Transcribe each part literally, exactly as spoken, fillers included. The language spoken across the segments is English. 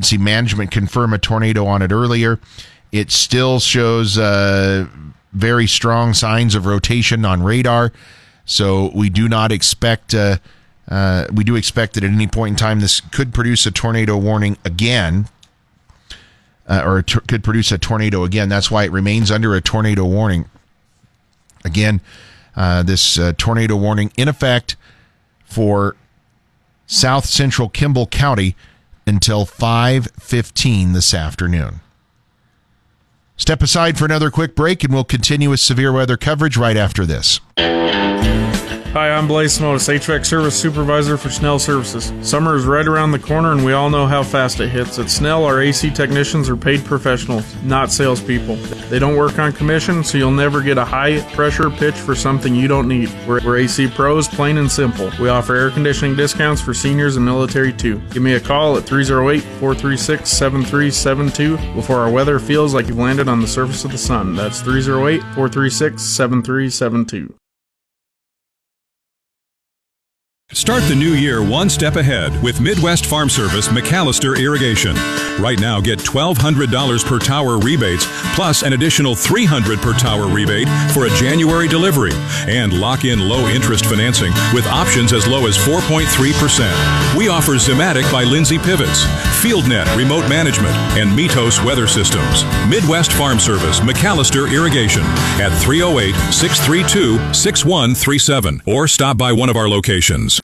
Emergency Management confirm a tornado on it earlier. It still shows uh, very strong signs of rotation on radar, so we do not expect, uh, uh, we do expect that at any point in time this could produce a tornado warning again, uh, or t- could produce a tornado again. That's why it remains under a tornado warning. Again, uh, this uh, tornado warning in effect for south central Kimball County until five fifteen this afternoon. Step aside for another quick break, and we'll continue with severe weather coverage right after this. Hi, I'm Blaze Smotis, H V A C Service Supervisor for Snell Services. Summer is right around the corner, and we all know how fast it hits. At Snell, our A C technicians are paid professionals, not salespeople. They don't work on commission, so you'll never get a high-pressure pitch for something you don't need. We're, we're A C pros, plain and simple. We offer air conditioning discounts for seniors and military, too. Give me a call at three oh eight, four three six, seven three seven two before our weather feels like you've landed on the surface of the sun. That's three oh eight, four three six, seven three seven two. Start the new year one step ahead with Midwest Farm Service McAllister Irrigation. Right now, get twelve hundred dollars per tower rebates, plus an additional three hundred dollars per tower rebate for a January delivery. And lock in low-interest financing with options as low as four point three percent. We offer Zimatic by Lindsay Pivots, FieldNet Remote Management, and Mitos Weather Systems. Midwest Farm Service McAllister Irrigation at three oh eight, six three two, six one three seven or stop by one of our locations.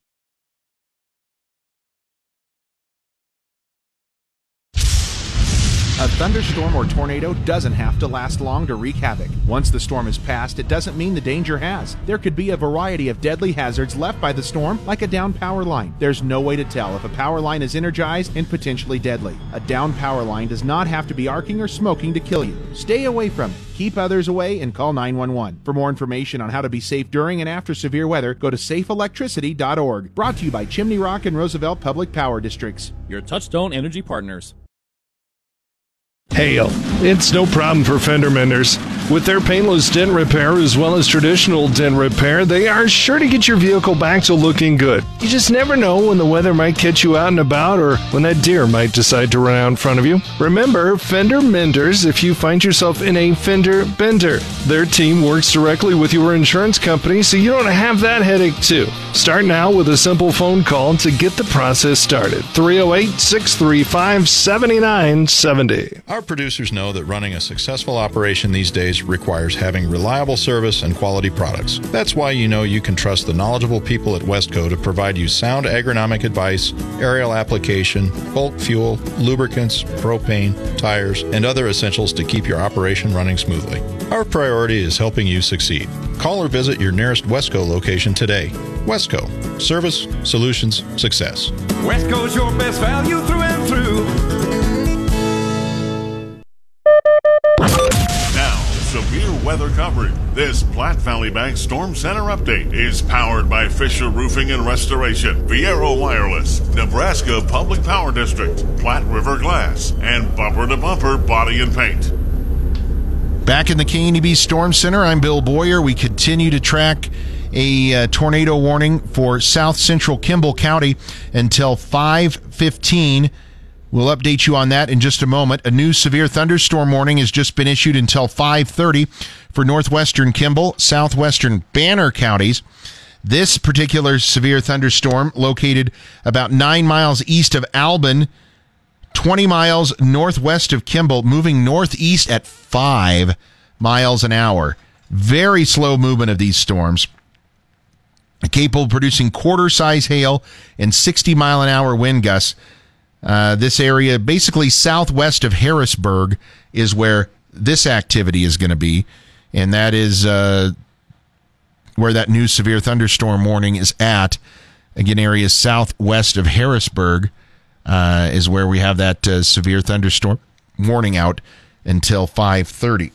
A thunderstorm or tornado doesn't have to last long to wreak havoc. Once the storm is past, it doesn't mean the danger has. There could be a variety of deadly hazards left by the storm, like a downed power line. There's no way to tell if a power line is energized and potentially deadly. A downed power line does not have to be arcing or smoking to kill you. Stay away from it. Keep others away and call nine one one. For more information on how to be safe during and after severe weather, go to safe electricity dot org. Brought to you by Chimney Rock and Roosevelt Public Power Districts. Your Touchstone Energy partners. Hail. It's no problem for fender menders. With their painless dent repair as well as traditional dent repair, they are sure to get your vehicle back to looking good. You just never know when the weather might catch you out and about or when that deer might decide to run out in front of you. Remember, fender menders if you find yourself in a fender bender. Their team works directly with your insurance company so you don't have that headache too. Start now with a simple phone call to get the process started. three oh eight, six three five, seven nine seven oh. Our producers know that running a successful operation these days requires having reliable service and quality products. That's why you know you can trust the knowledgeable people at Westco to provide you sound agronomic advice, aerial application, bulk fuel, lubricants, propane, tires, and other essentials to keep your operation running smoothly. Our priority is helping you succeed. Call or visit your nearest Westco location today. Westco. Service, solutions, success. Westco's your best value through and through. Severe weather coverage. This Platte Valley Bank Storm Center update is powered by Fisher Roofing and Restoration, Viero Wireless, Nebraska Public Power District, Platte River Glass, and Bumper to Bumper Body and Paint. Back in the K N E B Storm Center, I'm Bill Boyer. We continue to track a uh, tornado warning for south central Kimball County until five fifteen. We'll update you on that in just a moment. A new severe thunderstorm warning has just been issued until five thirty for northwestern Kimball, southwestern Banner counties. This particular severe thunderstorm, located about nine miles east of Albin, twenty miles northwest of Kimball, moving northeast at five miles an hour. Very slow movement of these storms. Capable of producing quarter-size hail and sixty mile an hour wind gusts. Uh, this area, basically southwest of Harrisburg, is where this activity is going to be, and that is uh, where that new severe thunderstorm warning is at. Again, areas southwest of Harrisburg uh, is where we have that uh, severe thunderstorm warning out until five thirty.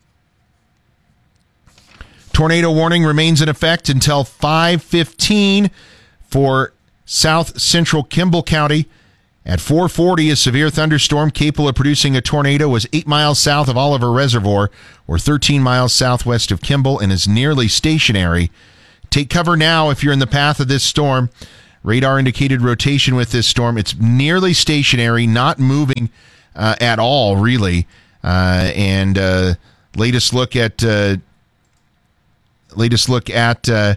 Tornado warning remains in effect until five fifteen for south central Kimball County. At four forty, a severe thunderstorm capable of producing a tornado was eight miles south of Oliver Reservoir, or thirteen miles southwest of Kimball, and is nearly stationary. Take cover now if you're in the path of this storm. Radar indicated rotation with this storm. It's nearly stationary, not moving uh, at all, really. Uh, and uh, latest look at uh, latest look at uh,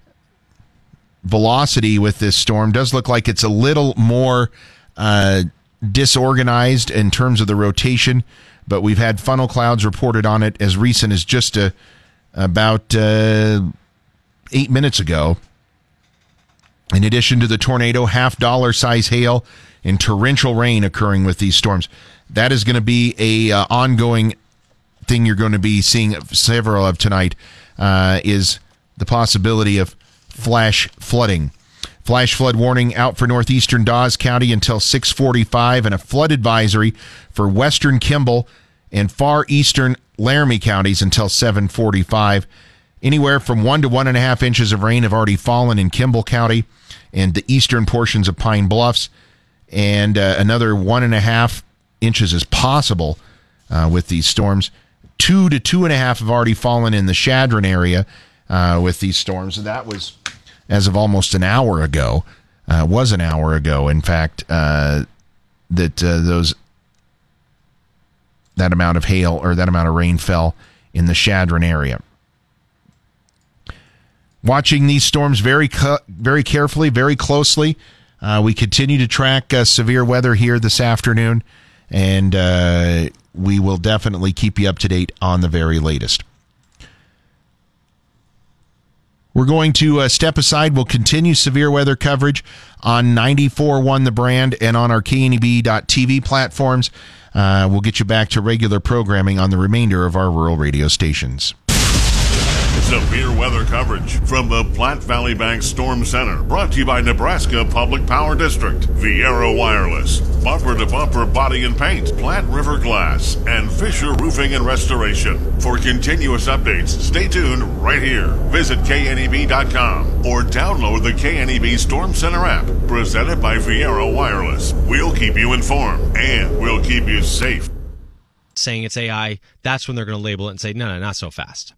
velocity with this storm does look like it's a little more uh, disorganized in terms of the rotation, but we've had funnel clouds reported on it as recent as just a, about uh, eight minutes ago. In addition to the tornado, half dollar size hail and torrential rain occurring with these storms. That is going to be a uh, ongoing thing you're going to be seeing several of tonight, uh, is the possibility of flash flooding. Flash flood warning out for northeastern Dawes County until six forty-five, and a flood advisory for western Kimball and far eastern Laramie counties until seven forty-five. Anywhere from one to one and a half inches of rain have already fallen in Kimball County and the eastern portions of Pine Bluffs, and uh, another one and a half inches is possible uh, with these storms. Two to two and a half have already fallen in the Chadron area uh, with these storms. And that was as of almost an hour ago. Uh, was an hour ago, in fact, uh, that uh, those that amount of hail or that amount of rain fell in the Chadron area. Watching these storms very cu- very carefully, very closely. Uh, we continue to track uh, severe weather here this afternoon, and uh, we will definitely keep you up to date on the very latest. We're going to uh, step aside. We'll continue severe weather coverage on ninety-four point one The Brand and on our K N E B dot T V platforms. Uh, we'll get you back to regular programming on the remainder of our rural radio stations. Severe weather coverage from the Platte Valley Bank Storm Center, brought to you by Nebraska Public Power District, Viera Wireless, Bumper to Bumper Body and Paint, Platte River Glass, and Fisher Roofing and Restoration. For continuous updates, stay tuned right here. Visit K N E B dot com or download the K N E B Storm Center app, presented by Viera Wireless. We'll keep you informed, and we'll keep you safe. Saying it's A I, that's when they're going to label it and say, no, no, not so fast.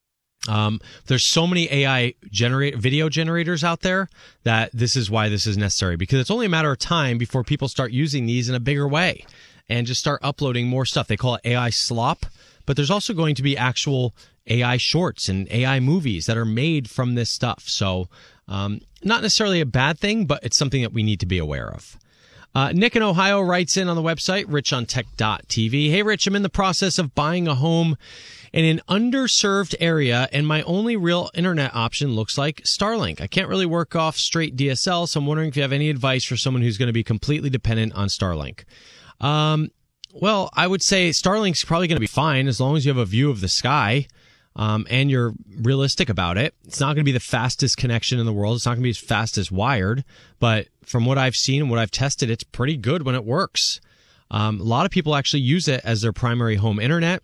Um, there's so many A I generate video generators out there that this is why this is necessary, because it's only a matter of time before people start using these in a bigger way and just start uploading more stuff. They call it A I slop, but there's also going to be actual A I shorts and A I movies that are made from this stuff. So, um, not necessarily a bad thing, but it's something that we need to be aware of. Uh, Nick in Ohio writes in on the website, rich on tech dot t v. Hey, Rich, I'm in the process of buying a home in an underserved area, and my only real internet option looks like Starlink. I can't really work off straight D S L, so I'm wondering if you have any advice for someone who's going to be completely dependent on Starlink. Um, well, I would say Starlink's probably going to be fine as long as you have a view of the sky. Um, and you're realistic about it. It's not going to be the fastest connection in the world. It's not going to be as fast as wired, but from what I've seen and what I've tested, it's pretty good when it works. Um, a lot of people actually use it as their primary home internet.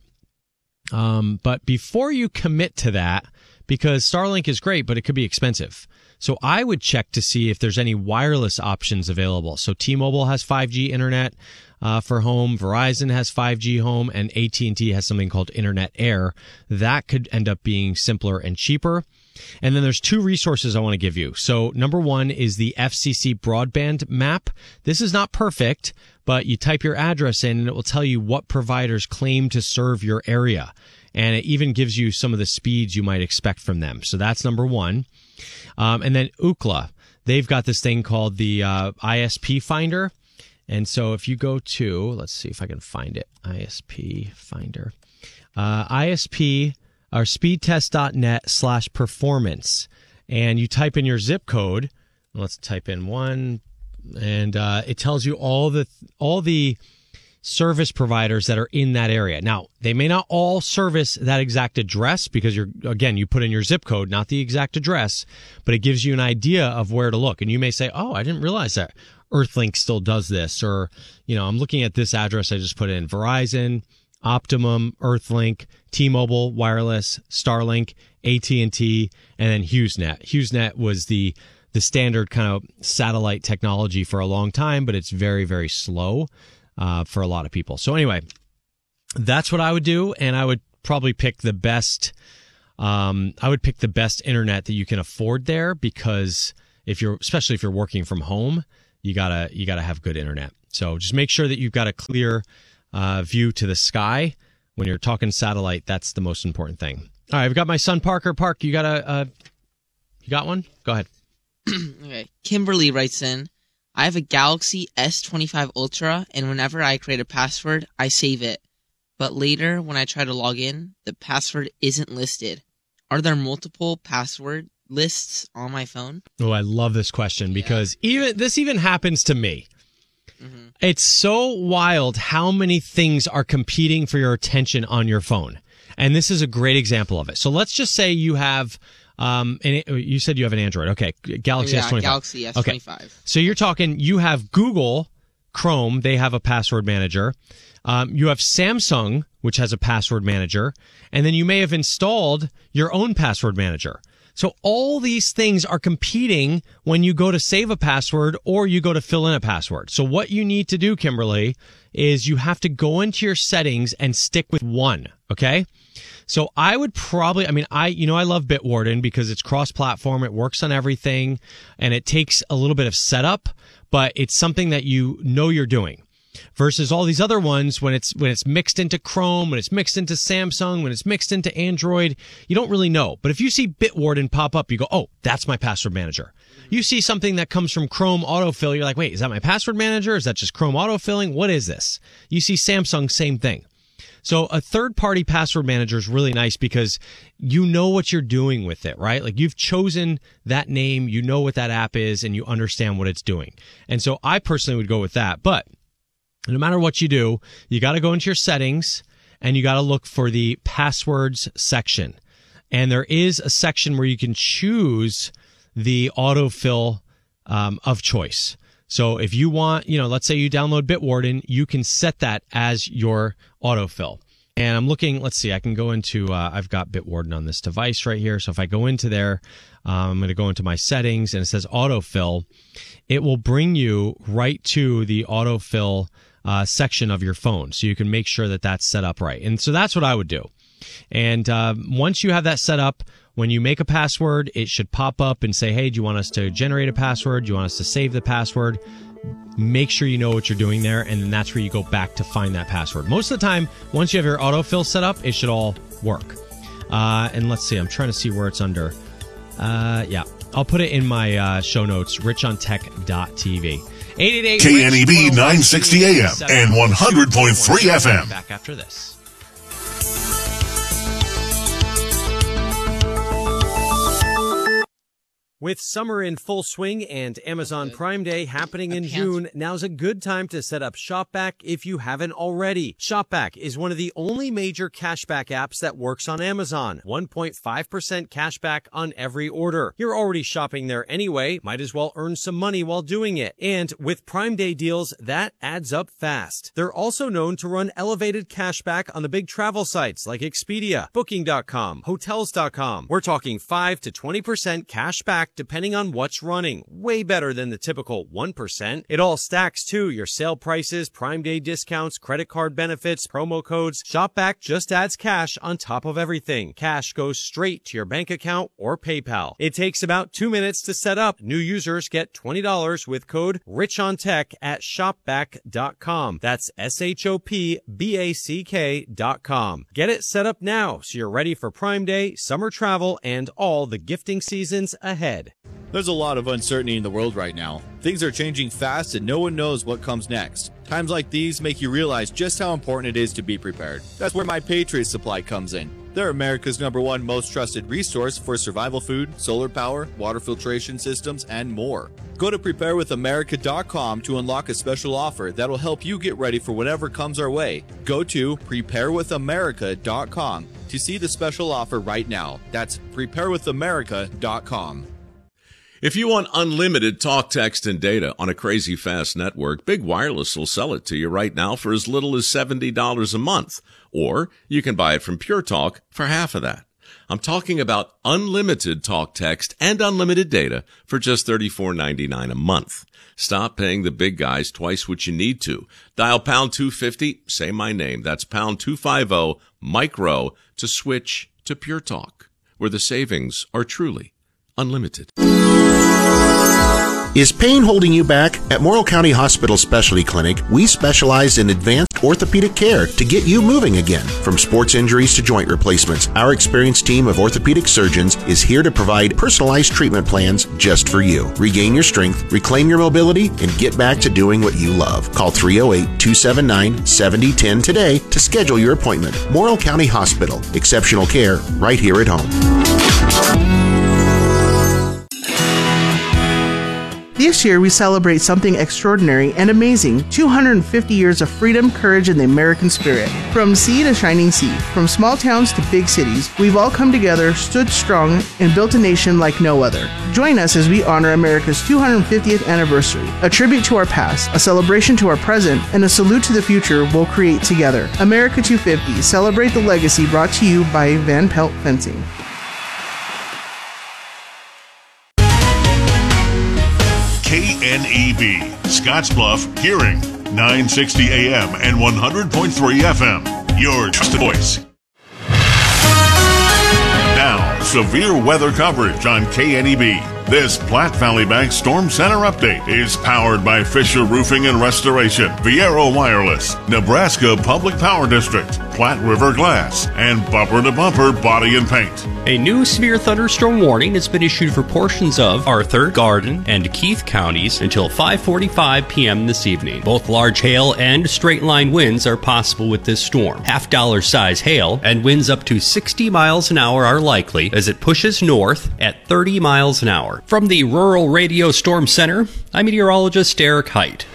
Um, but before you commit to that, because Starlink is great, but it could be expensive. So I would check to see if there's any wireless options available. So T-Mobile has five G internet uh, for home, Verizon has five G home, and A T and T has something called Internet Air. That could end up being simpler and cheaper. And then there's two resources I want to give you. So number one is the F C C broadband map. This is not perfect, but you type your address in and it will tell you what providers claim to serve your area. And it even gives you some of the speeds you might expect from them. So that's number one. Um, and then Ookla, they've got this thing called the uh, I S P Finder. And so if you go to, let's see if I can find it, I S P Finder, uh, I S P or speedtest.net slash performance. And you type in your zip code. Let's type in one, and uh, it tells you all the all the service providers that are in that area. Now, they may not all service that exact address because you're, again, you put in your zip code, not the exact address, but it gives you an idea of where to look. And you may say, oh, I didn't realize that Earthlink still does this, or, you know, I'm looking at this address I just put in: Verizon, Optimum, Earthlink, T-Mobile, Wireless, Starlink, A T and T, and then HughesNet. HughesNet was the the standard kind of satellite technology for a long time, but it's very, very slow uh, for a lot of people. So anyway, that's what I would do, and I would probably pick the best. Um, I would pick the best internet that you can afford there, because if you're, especially if you're working from home, you gotta you gotta have good internet. So just make sure that you've got a clear uh, view to the sky when you're talking satellite. That's the most important thing. All right, I've got my son Parker. Park, you got a uh, you got one? Go ahead. Okay. Kimberly writes in, I have a Galaxy S twenty-five Ultra, and whenever I create a password, I save it. But later, when I try to log in, the password isn't listed. Are there multiple password lists on my phone? Oh, I love this question because yeah. even this even happens to me. Mm-hmm. It's so wild how many things are competing for your attention on your phone. And this is a great example of it. So let's just say you have, um, and it, you said you have an Android. Okay. Galaxy yeah, S twenty-five. Galaxy S twenty-five. Okay. So you're talking, you have Google Chrome. They have a password manager. Um, you have Samsung, which has a password manager. And then you may have installed your own password manager. So all these things are competing when you go to save a password or you go to fill in a password. So what you need to do, Kimberly, is you have to go into your settings and stick with one. Okay. So I would probably, I mean, I, you know, I love Bitwarden because it's cross-platform. It works on everything and it takes a little bit of setup, but it's something that you know you're doing. Versus all these other ones, when it's when it's mixed into Chrome, when it's mixed into Samsung, when it's mixed into Android, you don't really know. But if you see Bitwarden pop up, you go, oh, that's my password manager. You see something that comes from Chrome autofill, you're like, wait, is that my password manager? Is that just Chrome autofilling? What is this? You see Samsung, same thing. So a third-party password manager is really nice because you know what you're doing with it, right? Like you've chosen that name, you know what that app is, and you understand what it's doing. And so I personally would go with that. But no matter what you do, you got to go into your settings and you got to look for the passwords section. And there is a section where you can choose the autofill um, of choice. So if you want, you know, let's say you download Bitwarden, you can set that as your autofill. And I'm looking, let's see, I can go into, uh, I've got Bitwarden on this device right here. So if I go into there, um, I'm going to go into my settings and it says autofill. It will bring you right to the autofill Uh, section of your phone, so you can make sure that that's set up right. And so that's what I would do. And uh, once you have that set up, when you make a password, it should pop up and say, hey, do you want us to generate a password? Do you want us to save the password? Make sure you know what you're doing there, and then that's where you go back to find that password. Most of the time, once you have your autofill set up, it should all work. Uh, and let's see, I'm trying to see where it's under. Uh, yeah, I'll put it in my uh, show notes, rich on tech dot t v. eight eight eight K N E B nine sixty A M and one hundred point three F M. Back after this. With summer in full swing and Amazon Prime Day happening in June, now's a good time to set up ShopBack if you haven't already. ShopBack is one of the only major cashback apps that works on Amazon. one point five percent cashback on every order. You're already shopping there anyway, might as well earn some money while doing it. And with Prime Day deals, that adds up fast. They're also known to run elevated cashback on the big travel sites like Expedia, Booking dot com, Hotels dot com. We're talking five to twenty percent cashback depending on what's running. Way better than the typical one percent. It all stacks too. Your sale prices, Prime Day discounts, credit card benefits, promo codes. ShopBack just adds cash on top of everything. Cash goes straight to your bank account or PayPal. It takes about two minutes to set up. New users get twenty dollars with code RichOnTech at shopback dot com. That's S H O P B A C K dot com. Get it set up now so you're ready for Prime Day, summer travel, and all the gifting seasons ahead. There's a lot of uncertainty in the world right now. Things are changing fast and no one knows what comes next. Times like these make you realize just how important it is to be prepared. That's where My Patriot Supply comes in. They're America's number one most trusted resource for survival food, solar power, water filtration systems, and more. Go to prepare with america dot com to unlock a special offer that'll help you get ready for whatever comes our way. Go to prepare with america dot com to see the special offer right now. That's prepare with america dot com. If you want unlimited talk, text, and data on a crazy fast network, Big Wireless will sell it to you right now for as little as seventy dollars a month. Or you can buy it from Pure Talk for half of that. I'm talking about unlimited talk, text, and unlimited data for just thirty-four ninety-nine a month. Stop paying the big guys twice what you need to. Dial pound two fifty, say my name. That's pound two fifty, micro, to switch to Pure Talk, where the savings are truly unlimited. Is pain holding you back? At Morrill County Hospital Specialty Clinic, we specialize in advanced orthopedic care to get you moving again. From sports injuries to joint replacements, our experienced team of orthopedic surgeons is here to provide personalized treatment plans just for you. Regain your strength, reclaim your mobility, and get back to doing what you love. Call three oh eight, two seven nine, seven oh one oh today to schedule your appointment. Morrill County Hospital. Exceptional care right here at home. This year, we celebrate something extraordinary and amazing. two hundred fifty years of freedom, courage, and the American spirit. From sea to shining sea, from small towns to big cities, we've all come together, stood strong, and built a nation like no other. Join us as we honor America's two hundred fiftieth anniversary, a tribute to our past, a celebration to our present, and a salute to the future we'll create together. America two fifty, celebrate the legacy, brought to you by Van Pelt Fencing. K N E B, Scottsbluff, Hearing, nine sixty A M and one hundred point three F M. Your trusted voice. Now, severe weather coverage on K N E B. This Platte Valley Bank Storm Center update is powered by Fisher Roofing and Restoration, Viero Wireless, Nebraska Public Power District, Platte River Glass, and Bumper to Bumper Body and Paint. A new severe thunderstorm warning has been issued for portions of Arthur, Garden, and Keith counties until five forty-five p.m. this evening. Both large hail and straight-line winds are possible with this storm. Half-dollar size hail and winds up to sixty miles an hour are likely as it pushes north at thirty miles an hour. From the Rural Radio Storm Center, I'm meteorologist Eric Height.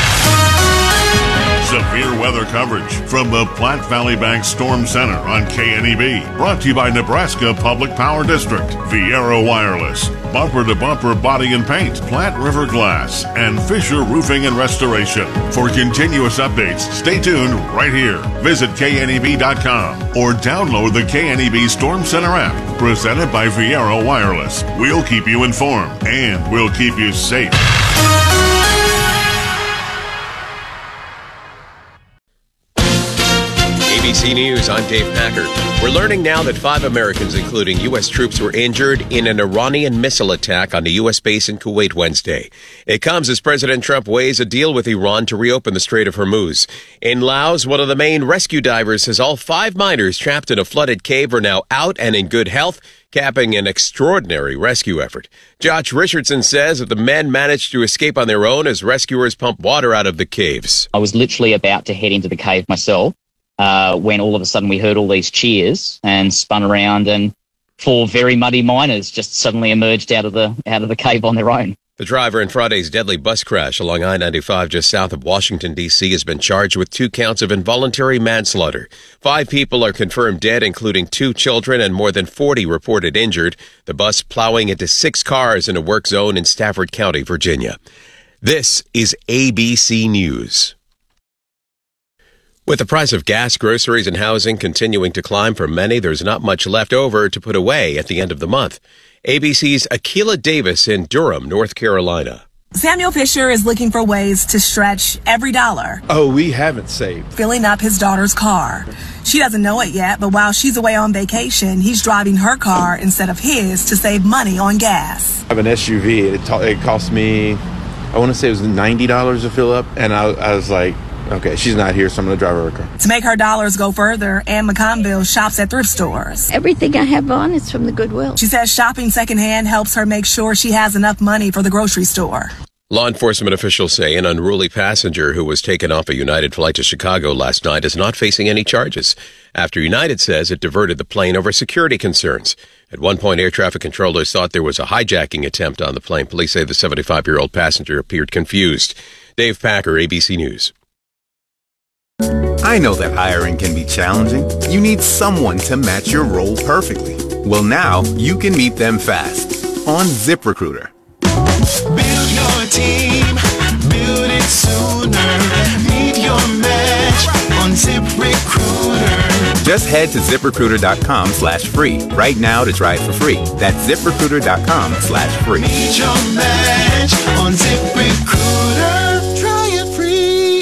Severe weather coverage from the Platte Valley Bank Storm Center on K N E B. Brought to you by Nebraska Public Power District, Viero Wireless, Bumper to Bumper Body and Paint, Platte River Glass, and Fisher Roofing and Restoration. For continuous updates, stay tuned right here. Visit K N E B dot com or download the K N E B Storm Center app, presented by Viero Wireless. We'll keep you informed and we'll keep you safe. A B C News, I'm Dave Packer. We're learning now that five Americans, including U S troops, were injured in an Iranian missile attack on a U S base in Kuwait Wednesday. It comes as President Trump weighs a deal with Iran to reopen the Strait of Hormuz. In Laos, one of the main rescue divers says all five miners trapped in a flooded cave are now out and in good health, capping an extraordinary rescue effort. Josh Richardson says that the men managed to escape on their own as rescuers pumped water out of the caves. I was literally about to head into the cave myself. Uh, when all of a sudden we heard all these cheers and spun around, and four very muddy miners just suddenly emerged out of the out of the cave on their own. The driver in Friday's deadly bus crash along I ninety-five just south of Washington, D C has been charged with two counts of involuntary manslaughter. Five people are confirmed dead, including two children, and more than forty reported injured. The bus plowing into six cars in a work zone in Stafford County, Virginia. This is A B C News. With the price of gas, groceries, and housing continuing to climb for many, there's not much left over to put away at the end of the month. A B C's Akila Davis in Durham, North Carolina. Samuel Fisher is looking for ways to stretch every dollar. Oh, we haven't saved. Filling up his daughter's car. She doesn't know it yet, but while she's away on vacation, he's driving her car instead of his to save money on gas. I have an S U V. It, t- it cost me, I want to say it was ninety dollars to fill up, and I, I was like, okay, she's not here, so I'm going to drive her a car. To make her dollars go further, Ann McConville shops at thrift stores. Everything I have on is from the Goodwill. She says shopping secondhand helps her make sure she has enough money for the grocery store. Law enforcement officials say an unruly passenger who was taken off a United flight to Chicago last night is not facing any charges, after United says it diverted the plane over security concerns. At one point, air traffic controllers thought there was a hijacking attempt on the plane. Police say the seventy-five-year-old passenger appeared confused. Dave Packer, A B C News. I know that hiring can be challenging. You need someone to match your role perfectly. Well, now you can meet them fast on ZipRecruiter. Build your team, build it sooner. Meet your match on ZipRecruiter. Just head to ZipRecruiter.com slash free right now to try it for free. That's ZipRecruiter.com slash free. Meet your match on ZipRecruiter. Try it free.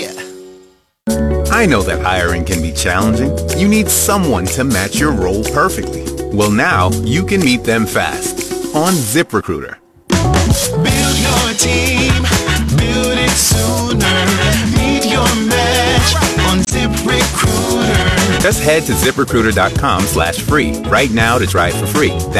I know that hiring can be challenging. You need someone to match your role perfectly. Well, now you can meet them fast on ZipRecruiter. Build your team. Build it sooner. Meet your match on ZipRecruiter. Just head to ZipRecruiter.com slash free right now to try it for free.